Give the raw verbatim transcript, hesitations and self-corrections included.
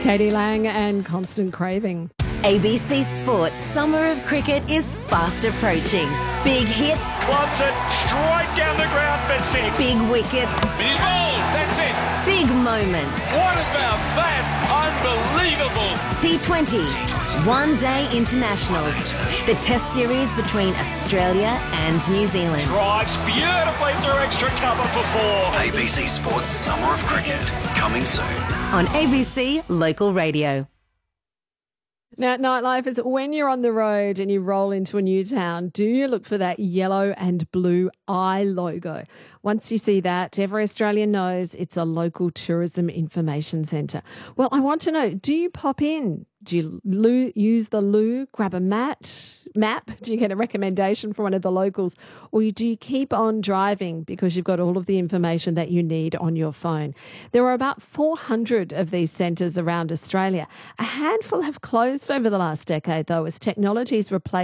Katie Lang and Constant Craving. A B C Sports Summer of Cricket is fast approaching. Big hits. Clubs it straight down the ground for six. Big wickets. He's bowled. That's it. Big moments. What about that? Unbelievable. T twenty. One Day Internationals. The Test series between Australia and New Zealand. Drives beautifully through extra cover for four. A B C Sports Summer of Cricket, coming soon. On A B C Local Radio. Now, nightlifers, when you're on the road and you roll into a new town, do you look for that yellow and blue eye logo? Once you see that, every Australian knows it's a local tourism information centre. Well, I want to know, do you pop in? Do you loo, use the loo, grab a mat, map? Do you get a recommendation from one of the locals? Or do you keep on driving because you've got all of the information that you need on your phone? There are about four hundred of these centres around Australia. A handful have closed over the last decade, though, as technology's replaced